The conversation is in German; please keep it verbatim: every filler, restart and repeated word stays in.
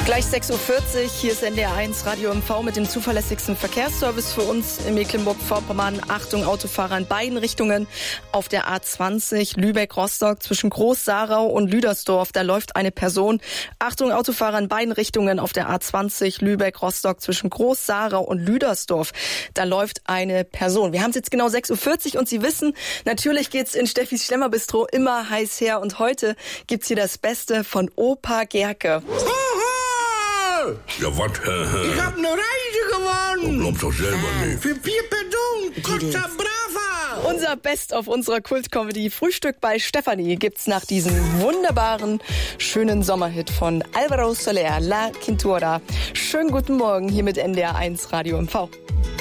Gleich sechs Uhr vierzig, hier ist N D R eins Radio M V mit dem zuverlässigsten Verkehrsservice für uns in Mecklenburg-Vorpommern. Achtung, Autofahrer in beiden Richtungen auf der A zwanzig Lübeck-Rostock zwischen Groß-Sarau und Lüdersdorf. Da läuft eine Person. Achtung, Autofahrer in beiden Richtungen auf der A zwanzig Lübeck-Rostock zwischen Groß-Sarau und Lüdersdorf. Da läuft eine Person. Wir haben es jetzt genau sechs Uhr vierzig und Sie wissen, natürlich geht's in Steffis Schlemmerbistro immer heiß her. Und heute gibt's hier das Beste von Opa Gerke. Ja, was? Ich hab eine Reise gewonnen. Glaubst doch selber nicht. Für vier Personen. Costa Brava. Unser Best of unserer Kult-Comedy Frühstück bei Stefanie gibt's nach diesem wunderbaren, schönen Sommerhit von Alvaro Soler, La Quintura. Schönen guten Morgen hier mit N D R eins Radio M V.